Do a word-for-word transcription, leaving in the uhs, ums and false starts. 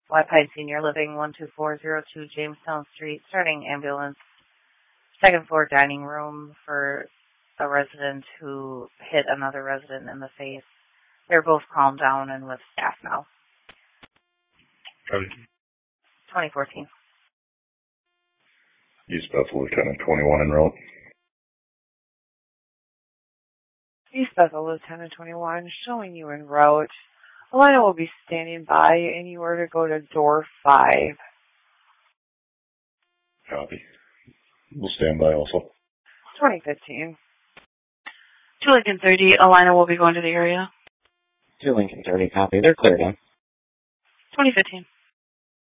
White Pine Senior Living, one two four zero two Jamestown Street, starting ambulance, second floor dining room for a resident who hit another resident in the face. They're both calmed down and with staff now. Copy. twenty fourteen. East Bethel, Lieutenant twenty-one en route. East Bethel, Lieutenant twenty-one, showing you en route. Alina will be standing by, and you are to go to door five. Copy. We'll stand by also. twenty fifteen. two Lincoln thirty, Alina will be going to the area. two Lincoln thirty, copy. They're cleared in. twenty fifteen.